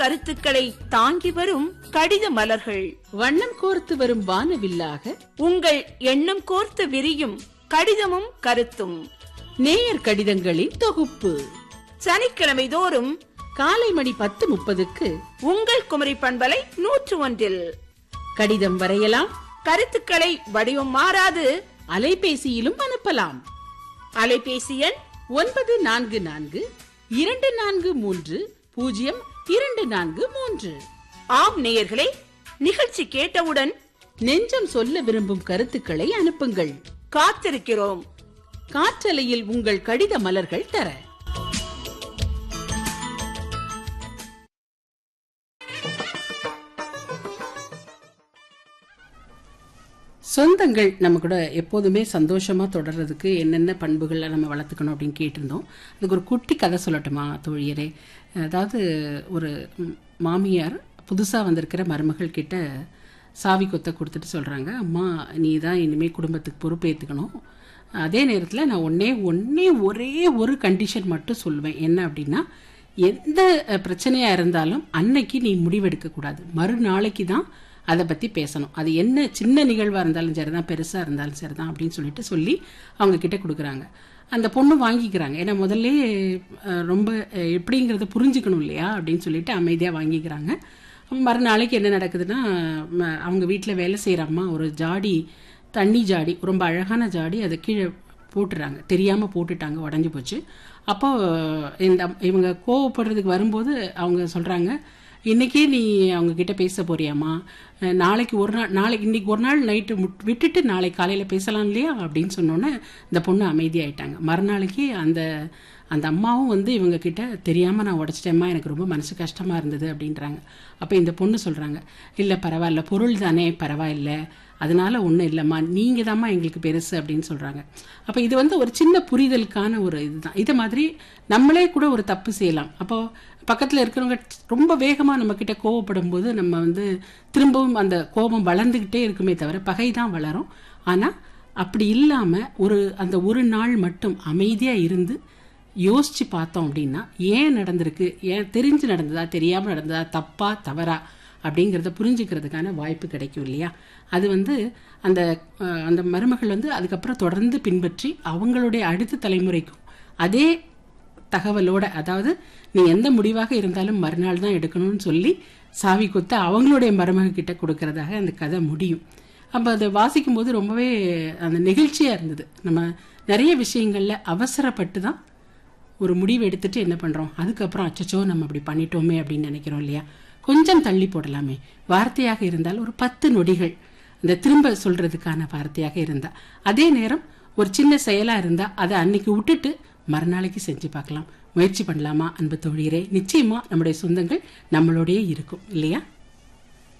கருத்துக்களை தாங்கி வரும் கடித மலர்கள், வண்ணம் கோர்த்து வரும் வானவில்லாக உங்கள் எண்ணம் கோர்த்து விரியும் கடிதமும் கருத்தும், நேயர் கடிதங்களின் தொகுப்பு. சனிக்கிழமை தோறும் காலை மணி 10:30க்கு உங்கள் குமரி பண்பலை 101 கடிதம் வரையலாம். கருத்துக்களை வடிவம் மாறாது அலைபேசியிலும் அனுப்பலாம். அலைபேசி எண் 9442430243. ஆம் நேயர்களே, நிகழ்ச்சி கேட்டவுடன் நெஞ்சம் சொல்ல விரும்பும் கருத்துக்களை அனுப்புங்கள். காத்திருக்கிறோம். காற்றலையில் உங்கள் கடித மலர்கள் தர. சொந்தங்கள் நம்ம கூட எப்போதுமே சந்தோஷமா தொடர்றதுக்கு என்னென்ன பண்புகளை நம்ம வளர்த்துக்கணும் அப்படின்னு கேட்டிருந்தோம். அதுக்கு ஒரு குட்டி கதை சொல்லட்டுமா தோழியரே? அதாவது ஒரு மாமியார் புதுசாக வந்திருக்கிற மருமகள் கிட்ட சாவி கொத்த கொடுத்துட்டு சொல்கிறாங்க, அம்மா நீ தான் இனிமேல் குடும்பத்துக்கு பொறுப்பேற்றுக்கணும். அதே நேரத்தில் நான் ஒரே ஒரு கண்டிஷன் மட்டும் சொல்லுவேன். என்ன அப்படின்னா, எந்த பிரச்சனையாக இருந்தாலும் அன்னைக்கு நீ முடிவெடுக்கக்கூடாது, மறுநாளைக்கு தான் அதை பற்றி பேசணும். அது என்ன சின்ன நிகழ்வாக இருந்தாலும் சரிதான், பெருசாக இருந்தாலும் சரிதான் அப்படின்னு சொல்லிட்டு சொல்லி அவங்க கிட்ட கொடுக்குறாங்க. அந்த பொண்ணு வாங்கிக்கிறாங்க. ஏன்னா முதல்ல ரொம்ப எப்படிங்கிறத புரிஞ்சுக்கணும் இல்லையா அப்படின்னு சொல்லிட்டு அமைதியாக வாங்கிக்கிறாங்க. மறுநாளைக்கு என்ன நடக்குதுன்னா, அவங்க வீட்டில் வேலை செய்கிற அம்மா ஒரு ஜாடி, தண்ணி ஜாடி, ரொம்ப அழகான ஜாடி, அதை கீழே போட்டுறாங்க. தெரியாமல் போட்டுட்டாங்க, உடஞ்சி போச்சு. அப்போ இவங்க கோவப்படுறதுக்கு வரும்போது அவங்க சொல்கிறாங்க, இன்றைக்கே நீ அவங்கக்கிட்ட பேச போறியாம்மா, நாளைக்கு இன்னைக்கு ஒரு நாள் நைட்டு விட்டுட்டு நாளைக்கு காலையில் பேசலாம் இல்லையா அப்படின்னு சொன்னோன்னே இந்த பொண்ணு அமைதியாயிட்டாங்க. மறுநாளைக்கு அந்த அம்மாவும் வந்து இவங்க கிட்ட தெரியாமல் நான் உடச்சிட்டேம்மா, எனக்கு ரொம்ப மனசு கஷ்டமாக இருந்தது அப்படின்றாங்க. அப்போ இந்த பொண்ணு சொல்கிறாங்க, இல்லை பரவாயில்ல, பொருள் தானே, பரவாயில்ல, அதனால ஒன்றும் இல்லைம்மா, நீங்கள் தாம்மா எங்களுக்கு பெருசு அப்படின்னு சொல்கிறாங்க. அப்போ இது வந்து ஒரு சின்ன புரிதலுக்கான ஒரு இதுதான். இதை மாதிரி நம்மளே கூட ஒரு தப்பு செய்யலாம். அப்போது பக்கத்தில் இருக்கிறவங்க ரொம்ப வேகமாக நம்மக்கிட்ட கோவப்படும் போது நம்ம வந்து திரும்பவும் அந்த கோபம் வளர்ந்துக்கிட்டே இருக்குமே தவிர பகை தான் வளரும். ஆனால் அப்படி இல்லாமல் அந்த ஒரு நாள் மட்டும் அமைதியாக இருந்து யோசித்து பார்த்தோம் அப்படின்னா, ஏன் நடந்திருக்கு, ஏன் தெரிஞ்சு நடந்ததா தெரியாமல் நடந்ததா, தப்பா தவறா அப்படிங்கிறத புரிஞ்சுக்கிறதுக்கான வாய்ப்பு கிடைக்கும் இல்லையா? அது வந்து அந்த மருமகள் வந்து அதுக்கப்புறம் தொடர்ந்து பின்பற்றி அவங்களுடைய அடுத்த தலைமுறைக்கும் அதே தகவலோட, அதாவது நீ எந்த முடிவாக இருந்தாலும் மறுநாள் தான் எடுக்கணும்னு சொல்லி சாவி கொத்த அவங்களுடைய மருமக கிட்ட கொடுக்கறதாக அந்த கதை முடியும். அப்போ அதை வாசிக்கும் போது ரொம்பவே அந்த நிகழ்ச்சியாக இருந்தது. நம்ம நிறைய விஷயங்களில் அவசரப்பட்டு தான் ஒரு முடிவு எடுத்துட்டு என்ன பண்ணுறோம், அதுக்கப்புறம் அச்சச்சோ நம்ம அப்படி பண்ணிட்டோமே அப்படின்னு நினைக்கிறோம் இல்லையா? கொஞ்சம் தள்ளி போடலாமே. வார்த்தையாக இருந்தால் ஒரு 10 நொடிகள் அந்த திரும்ப சொல்றதுக்கான வார்த்தையாக இருந்தா, அதே நேரம் ஒரு சின்ன செயலா இருந்தா அதை அன்னைக்கு விட்டுட்டு மறுநாளைக்கு செஞ்சு பார்க்கலாம். முயற்சி பண்ணலாமா அன்பு தோழியரே? நிச்சயமா நம்முடைய சொந்தங்கள் நம்மளோடயே இருக்கும் இல்லையா?